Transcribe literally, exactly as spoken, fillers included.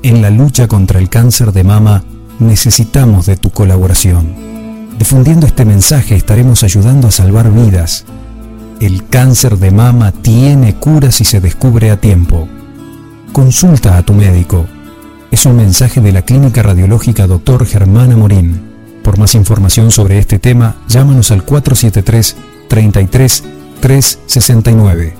En la lucha contra el cáncer de mama necesitamos de tu colaboración. Difundiendo este mensaje estaremos ayudando a salvar vidas. El cáncer de mama tiene cura si se descubre a tiempo. Consulta a tu médico. Es un mensaje de la Clínica Radiológica doctor Germán Amorín. Por más información sobre este tema, llámanos al cuatro siete tres, treinta y tres, trescientos sesenta y nueve.